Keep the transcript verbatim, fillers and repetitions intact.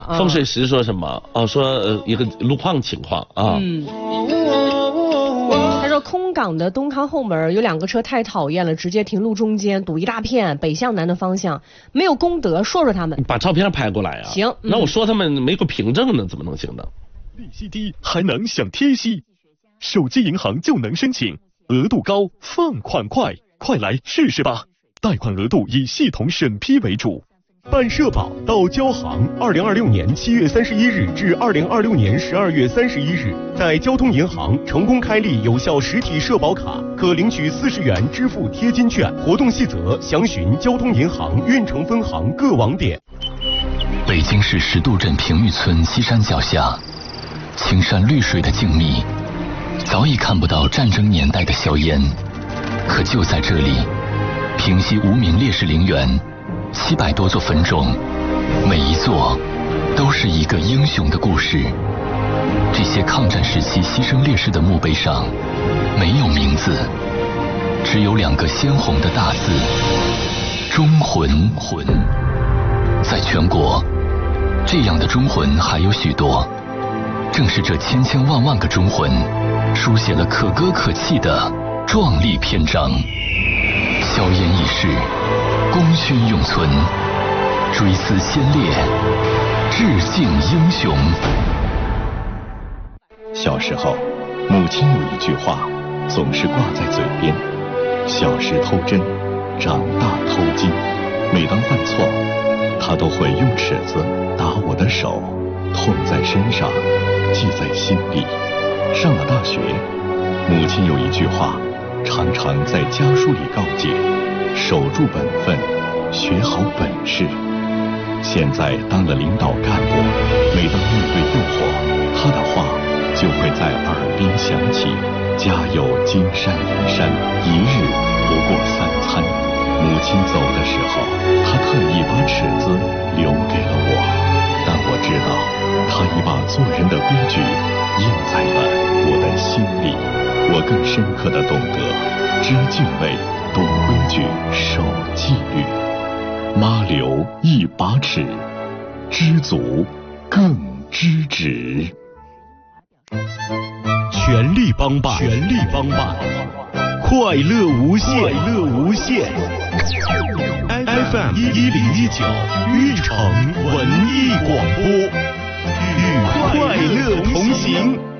风水师说什么？哦，说呃一个路况情况啊。 嗯。他说空港的东康后门有两个车太讨厌了，直接停路中间，堵一大片，北向南的方向没有公德，说说他们。 把照片拍过来啊。 行。 那、嗯、我说他们没个凭证呢，怎么能行的？ 利息低还能享贴息，手机银行就能申请，额度高，放款快，快来试试吧！贷款额度以系统审批为主。办社保到交行，二零二六年七月三十一日至二零二六年十二月三十一日，在交通银行成功开立有效实体社保卡，可领取四十元支付贴金券。活动细则详询交通银行运城分行各网点。 北京市石渡镇平峪村西山脚下，青山绿水的静谧，早已看不到战争年代的硝烟。可就在这里，平息无名烈士陵园。七百多座坟冢，每一座都是一个英雄的故事。这些抗战时期牺牲烈士的墓碑上没有名字，只有两个鲜红的大字：忠魂。魂。在全国，这样的忠魂还有许多。正是这千千万万个忠魂，书写了可歌可泣的壮丽篇章。硝烟易逝，功勋永存，追思先烈，致敬英雄。 小时候，母亲有一句话总是挂在嘴边：小时偷针，长大偷金。每当犯错，她都会用尺子打我的手，痛在身上，记在心里。上了大学，母亲有一句话常常在家书里告诫：守住本分，学好本事。现在当了领导干部，每当面对诱惑，他的话就会在耳边响起：家有金山银山，一日不过三餐。母亲走的时候，他特意把尺子留给了我，但我知道他已把做人的规矩印在了我的心里。我更深刻地懂得知敬畏，懂规矩，守纪律。妈留一把尺，知足更知止。 全力帮办，全力帮办，快乐无限，快乐无限。F M 一一零一九，运城文艺广播，与快乐同行。